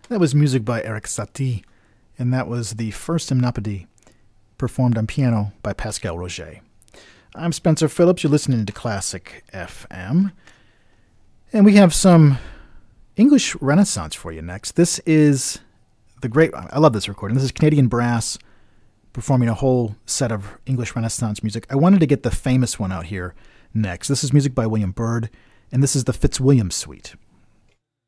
That was music by Eric Satie, and that was the first Hymnopédie, performed on piano by Pascal Roget. I'm Spencer Phillips. You're listening to Classic FM, and we have some English Renaissance for you next. This is I love this recording. This is Canadian Brass performing a whole set of English Renaissance music. I wanted to get the famous one out here next. This is music by William Byrd, and this is the Fitzwilliam Suite.